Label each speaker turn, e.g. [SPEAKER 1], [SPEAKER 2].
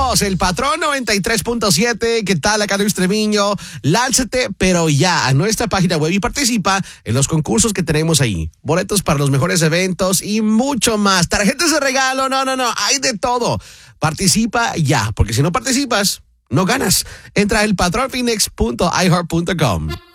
[SPEAKER 1] Somos el Patrón 93.7. ¿Qué tal? Acá Luis Treviño. Lánzate, pero ya, a nuestra página web y participa en los concursos que tenemos ahí. Boletos para los mejores eventos y mucho más. Tarjetas de regalo, no. Hay de todo. Participa ya, porque si no participas, no ganas. Entra a elpatronphoenix.iheart.com.